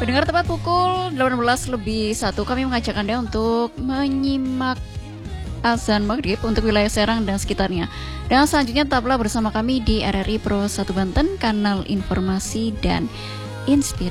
Pendengar, tepat pukul 18:01 kami mengajak Anda untuk menyimak azan maghrib untuk wilayah Serang dan sekitarnya. Dan selanjutnya tetaplah bersama kami di RRI Pro 1 Banten, kanal informasi dan inspirasi.